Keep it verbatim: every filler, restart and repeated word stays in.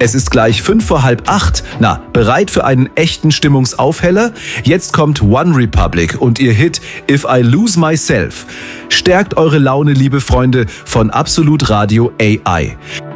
Es ist gleich fünf vor halb acht. Na, bereit für einen echten Stimmungsaufheller? Jetzt kommt One Republic und ihr Hit If I Lose Myself. Stärkt eure Laune, liebe Freunde von Absolut Radio A I.